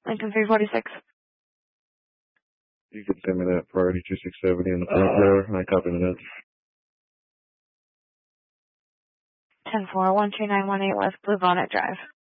Lincoln 346. You can send me that priority 2670 in the front door. I copy that. 10-4, 12918 West Blue Bonnet Drive.